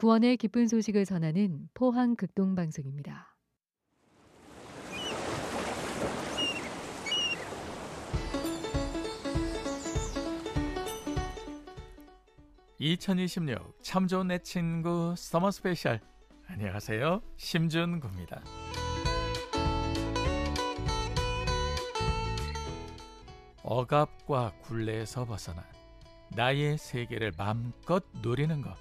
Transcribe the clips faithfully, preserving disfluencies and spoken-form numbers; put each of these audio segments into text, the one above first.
구원의 기쁜 소식을 전하는 포항 극동방송입니다. 이천이십육 참 좋은 내 친구 서머 스페셜. 안녕하세요, 심준구입니다. 억압과 굴레에서 벗어나 나의 세계를 마음껏 누리는 것,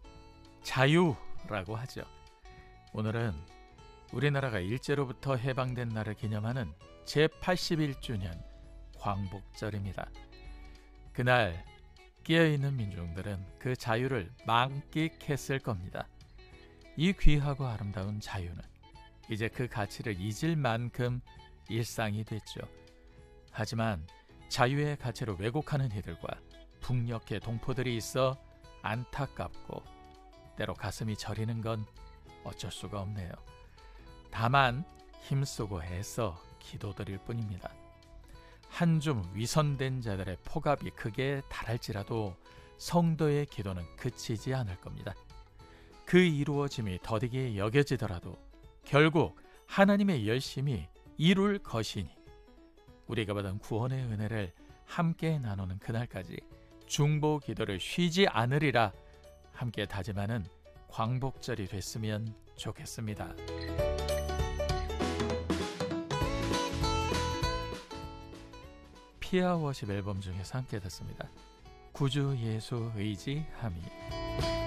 자유라고 하죠. 오늘은 우리나라가 일제로부터 해방된 날을 기념하는 제팔십일 주년 광복절입니다. 그날 깨어있는 민중들은 그 자유를 만끽했을 겁니다. 이 귀하고 아름다운 자유는 이제 그 가치를 잊을 만큼 일상이 됐죠. 하지만 자유의 가치를 왜곡하는 이들과 북녘의 동포들이 있어 안타깝고 때로 가슴이 저리는 건 어쩔 수가 없네요. 다만 힘쓰고 애써 기도드릴 뿐입니다. 한 줌 위선된 자들의 폭압이 크게 달할지라도 성도의 기도는 그치지 않을 겁니다. 그 이루어짐이 더디게 여겨지더라도 결국 하나님의 열심히 이룰 것이니 우리가 받은 구원의 은혜를 함께 나누는 그날까지 중보 기도를 쉬지 않으리라 함께 다짐하는 광복절이 됐으면 좋겠습니다. 피아 워십 앨범 중에서 함께 듣습니다. 구주 예수 의지함이.